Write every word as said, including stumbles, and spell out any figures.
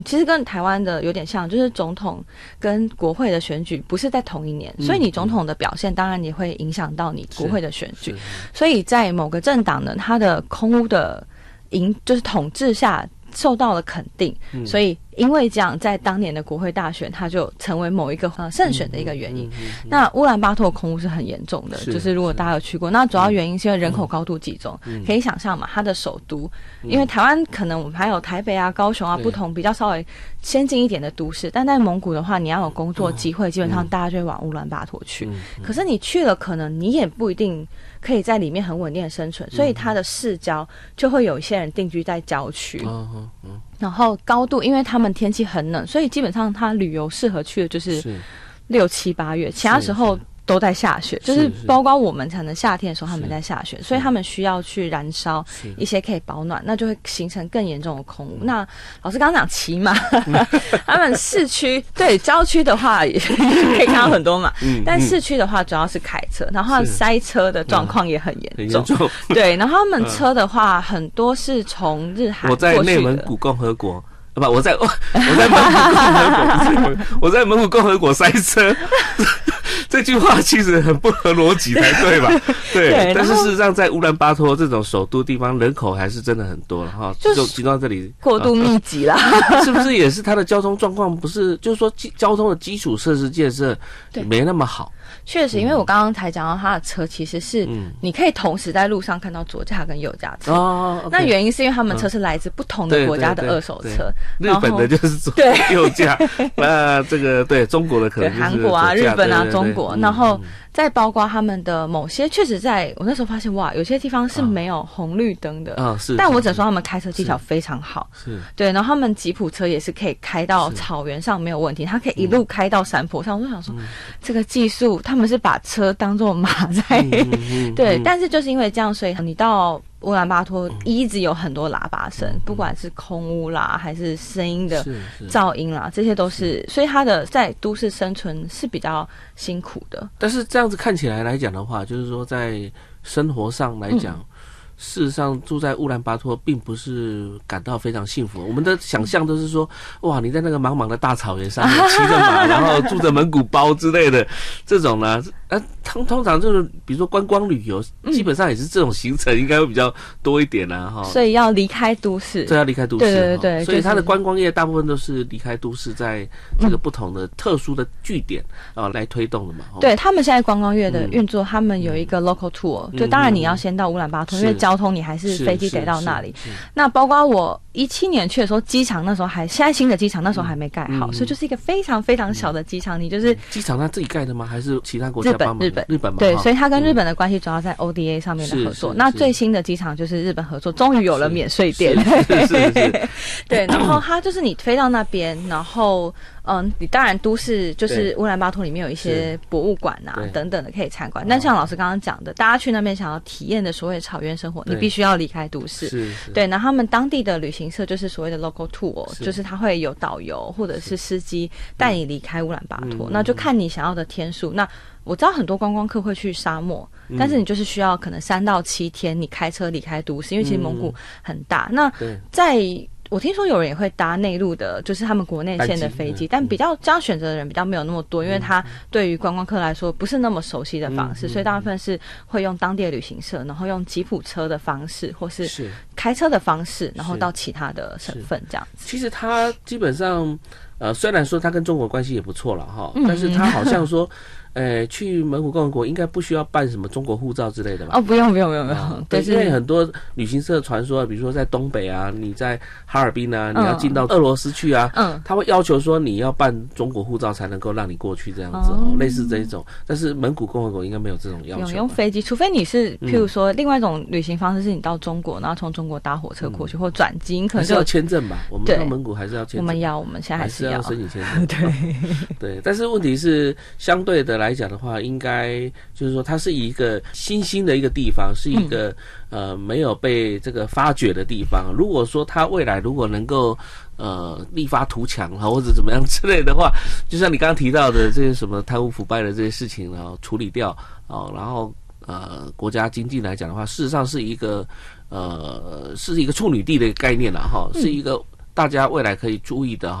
其实跟台湾的有点像，就是总统跟国会的选举不是在同一年，嗯、所以你总统的表现当然也会影响到你国会的选举。所以在某个政党呢，它的空污的赢就是统治下受到了肯定，嗯、所以因为这样，在当年的国会大选，它就成为某一个呃胜选的一个原因。嗯嗯嗯嗯、那乌兰巴托空污是很严重的，是就是如果大家有去过，那主要原因是因为人口高度集中，嗯、可以想象嘛，它的首都，嗯、因为台湾可能我们还有台北啊、高雄啊不同比较稍微先进一点的都市，但在蒙古的话，你要有工作机会，嗯、基本上大家就会往乌兰巴托去。嗯嗯、可是你去了，可能你也不一定可以在里面很稳定的生存，所以它的市郊就会有一些人定居在郊区。嗯嗯嗯然后高度，因为他们天气很冷，所以基本上他旅游适合去的就是六七八月，其他时候都在下雪，就是包括我们可能夏天的时候他们在下雪，所以他们需要去燃烧一些可以保暖，那就会形成更严重的空污。那老师刚刚讲骑马，他们市区对郊区的话也可以看到很多马，嗯、但市区的话主要是开车，然后塞车的状况也很严重。嗯、对，然后他们车的话很多是从日韩过去的。 我在内蒙古共和国。不，我在我我在蒙古共和国，我在蒙古共和国塞车，这句话其实很不合逻辑才对吧？对，对但是事实上，在乌兰巴托这种首都地方，人口还是真的很多了哈，就集中到这里， 过度密集啦。 是不是也是它的交通状况不是，就是说交通的基础设施建设没那么好？ 确实，因为我刚刚才讲到他的车其实是你可以同时在路上看到左驾跟右驾车，嗯、那原因是因为他们车是来自不同的国家的二手车， 嗯、日本的就是左右驾，那这个对中国的可能就是韩国啊、日本啊、中国，然后再包括他们的某些，确实在我那时候发现哇，有些地方是没有红绿灯的， 啊、是， 但我只能说他们开车技巧非常好， 是对，然后他们吉普车也是可以开到草原上没有问题，它可以一路开到山坡上，我就想说、嗯、这个技术。他们是把车当作马在、嗯嗯、对、嗯、但是就是因为这样，所以你到乌兰巴托一直有很多喇叭声、嗯、不管是空污啦还是声音的噪音啦，这些都是，所以它的在都市生存是比较辛苦的。 但是这样子看起来来讲的话，就是说在生活上来讲、嗯事实上，住在乌兰巴托并不是感到非常幸福。我们的想象都是说，哇，你在那个茫茫的大草原上面骑着马，然后住着蒙古包之类的，这种呢，呃，通通常就是比如说观光旅游，基本上也是这种行程应该会比较多一点啦、啊，哈、 嗯。所以要离开都市， 这要离开都市， 对对对， 所以它的观光业大部分都是离开都市，在这个不同的特殊的据点啊、嗯、来推动的嘛。 对他们现在观光业的运作，嗯、他们有一个 local tour，、嗯、就当然你要先到乌兰巴托，因为交通你还是飞机得到那里。那包括我一七年去的时候，机场那时候还现在新的机场那时候还没盖好、嗯，所以就是一个非常非常小的机场。你就是机场他自己盖的吗？还是其他国家帮忙？ 日本日本嘛。 对，所以他跟日本的关系主要在 O D A 上面的合作。那最新的机场就是日本合作，终于有了免税店。 是是 是, 是。 对，然后它就是你飞到那边，然后嗯，你当然都市就是乌兰巴托里面有一些博物馆啊等等的可以参观。但像老师刚刚讲的，大家去那边想要体验的所谓草原生活，你必须要离开都市。 是是对，然后他们当地的旅行社就是所谓的 local tour， 就是他会有导游或者是司机带你离开乌兰巴托，那就看你想要的天数。那我知道很多观光客会去沙漠，嗯、但是你就是需要可能三到七天，你开车离开都市，因为其实蒙古很大。嗯、那在我听说有人也会搭内陆的，就是他们国内线的飞机，但比较这样选择的人比较没有那么多，因为他对于观光客来说不是那么熟悉的方式，嗯、所以大部分是会用当地的旅行社，然后用吉普车的方式，或是开车的方式，然后到其他的省份这样子。 其实他基本上，呃，虽然说他跟中国关系也不错了哈，但是他好像说。呃，去蒙古共和国应该不需要办什么中国护照之类的吧？ 哦，不用不用不用不用、哦。 对，因为很多旅行社传说，比如说在东北啊，你在哈尔滨啊，你要进到俄罗斯去啊，嗯，他会要求说你要办中国护照才能够让你过去这样子，哦，类似这一种。但是蒙古共和国应该没有这种要求。 用飞机，除非你是譬如说另外一种旅行方式是你到中国，然后从中国搭火车过去，嗯、或转机，可能是要签证吧？我们到蒙古还是要签证。 我们要，我们现在还是要申请签证。 对对，但是问题是相对的来讲的话，应该就是说，它是一个新兴的一个地方，是一个、嗯、呃没有被这个发掘的地方。如果说它未来如果能够呃力发图强啊，或者怎么样之类的话，就像你刚刚提到的这些什么贪污腐败的这些事情，然后处理掉哦，然后呃国家经济来讲的话，事实上是一个呃是一个处女地的概念了哈，是一个。 大家未来可以注意的